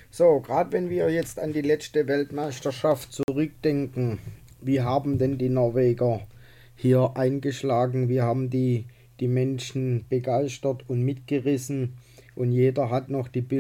So, gerade wenn wir jetzt an die letzte Weltmeisterschaft zurückdenken, wie haben denn die Norweger hier eingeschlagen? Wie haben die Menschen begeistert und mitgerissen? Und jeder hat noch die